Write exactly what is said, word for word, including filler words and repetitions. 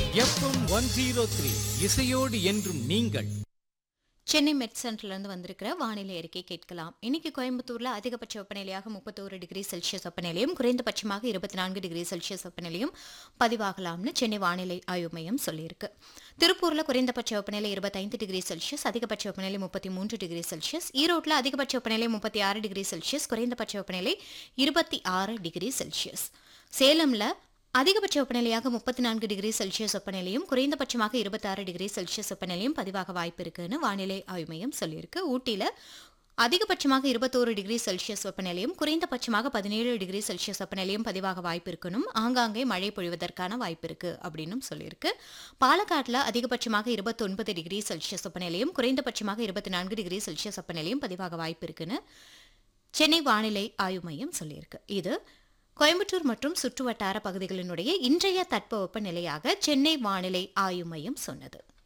FM one zero three இசையோடு என்றும் நீங்கள். சென்னை மெட் சென்டர்லேருந்து வந்திருக்கிற வானிலை அறிக்கை கேட்கலாம். இன்னைக்கு கோயம்புத்தூர்ல அதிகபட்ச வெப்பநிலையாக முப்பத்தோரு டிகிரி செல்சியஸ் வெப்பநிலையும் குறைந்தபட்சமாக இருபத்தி நான்கு டிகிரி செல்சியஸ் வெப்பநிலையும் பதிவாகலாம்னு சென்னை வானிலை ஆய்வு மையம் சொல்லியிருக்கு. திருப்பூர்ல குறைந்தபட்ச வெப்பநிலை இருபத்தைந்து டிகிரி செல்சியஸ், அதிகபட்ச வெப்பநிலை முப்பத்தி மூன்று டிகிரி செல்சியஸ். ஈரோட்டில் அதிகபட்ச வெப்பநிலை முப்பத்தி ஆறு டிகிரி செல்சியஸ், குறைந்தபட்ச வெப்பநிலை இருபத்தி ஆறு டிகிரி செல்சியஸ். சேலம்ல அதிகபட்ச வெப்பநிலையாக முப்பத்தி நான்கு டிகிரி செல்சியஸ் வெப்பநிலையும் குறைந்தபட்சமாக இருபத்தி ஆறு டிகிரி செல்சியஸ் வெப்பநிலையும் பதிவாக வாய்ப்பு இருக்குன்னு வானிலை ஆய்வு மையம் சொல்லியிருக்கு. ஊட்டியில் அதிகபட்சமாக இருபத்தோரு டிகிரி செல்சியஸ் வெப்பநிலையும் குறைந்தபட்சமாக பதினேழு டிகிரி செல்சியஸ் வெப்பநிலையும் பதிவாக வாய்ப்பு இருக்கணும். ஆங்காங்கே மழை பொழிவதற்கான வாய்ப்பு இருக்கு அப்படின்னு சொல்லியிருக்கு. பாலக்காட்டில் அதிகபட்சமாக இருபத்தி ஒன்பது டிகிரி செல்சியஸ் வெப்பநிலையும் குறைந்தபட்சமாக இருபத்தி நான்கு டிகிரி செல்சியஸ் வெப்பநிலையும் பதிவாக வாய்ப்பு இருக்குன்னு சென்னை வானிலை ஆய்வு மையம் சொல்லியிருக்கு. இது கோயம்புத்தூர் மற்றும் சுற்றுவட்டார பகுதிகளினுடைய இன்றைய தட்பவெப்ப நிலையாக சென்னை வானிலை ஆய்வு மையம் சொன்னது.